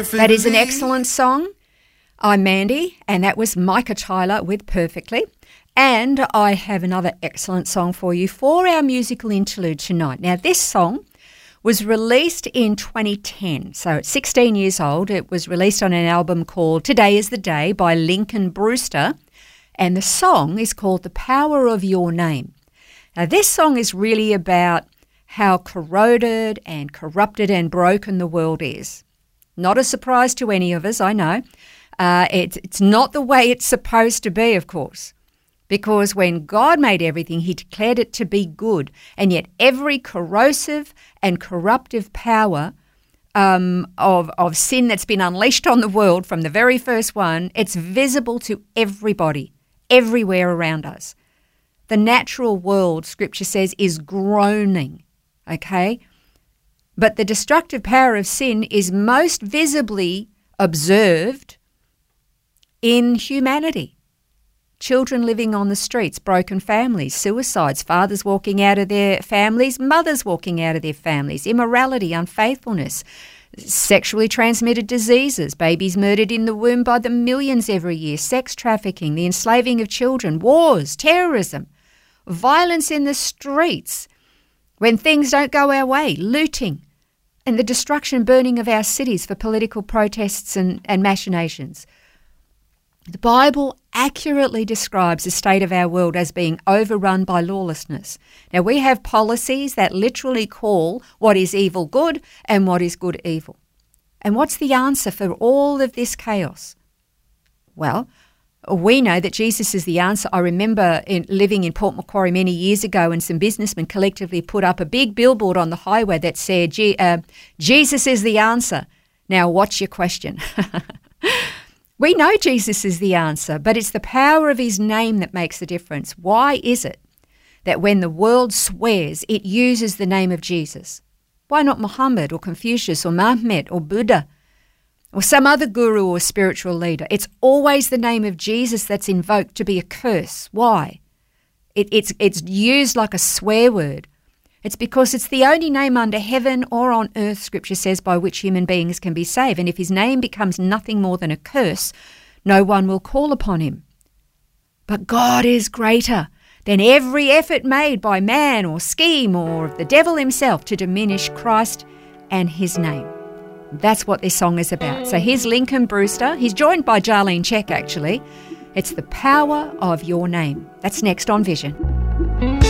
That is an excellent song. I'm Mandy, and that was Micah Tyler with Perfectly. And I have another excellent song for you for our musical interlude tonight. Now, this song was released in 2010, so it's 16 years old. It was released on an album called Today is the Day by Lincoln Brewster, and the song is called The Power of Your Name. Now, this song is really about how corroded and corrupted and broken the world is. Not a surprise to any of us, I know. It's not the way it's supposed to be, of course, because when God made everything, he declared it to be good, and yet every corrosive and corruptive power of sin that's been unleashed on the world from the very first one, it's visible to everybody, everywhere around us. The natural world, Scripture says, is groaning, okay? But the destructive power of sin is most visibly observed in humanity. Children living on the streets, broken families, suicides, fathers walking out of their families, mothers walking out of their families, immorality, unfaithfulness, sexually transmitted diseases, babies murdered in the womb by the millions every year, sex trafficking, the enslaving of children, wars, terrorism, violence in the streets when things don't go our way, looting, and the destruction and burning of our cities for political protests and machinations. The Bible accurately describes the state of our world as being overrun by lawlessness. Now, we have policies that literally call what is evil good and what is good evil. And what's the answer for all of this chaos? Well, we know that Jesus is the answer. I remember living in Port Macquarie many years ago, and some businessmen collectively put up a big billboard on the highway that said, Jesus is the answer. Now, what's your question? We know Jesus is the answer, but it's the power of his name that makes the difference. Why is it that when the world swears, it uses the name of Jesus? Why not Muhammad or Confucius or Mahomet or Buddha or some other guru or spiritual leader? It's always the name of Jesus that's invoked to be a curse. Why? It's used like a swear word. It's because it's the only name under heaven or on earth, Scripture says, by which human beings can be saved. And if his name becomes nothing more than a curse, no one will call upon him. But God is greater than every effort made by man or scheme or the devil himself to diminish Christ and his name. That's what this song is about. So here's Lincoln Brewster. He's joined by Jarlene Check, actually. It's The Power of Your Name. That's next on Vision.